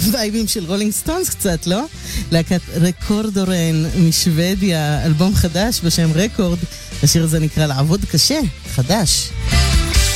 וייבים של רולינג סטונס קצת, לא? להקת רקורדורן משוודיה, אלבום חדש בשם רקורד, השיר הזה נקרא לעבוד קשה, חדש.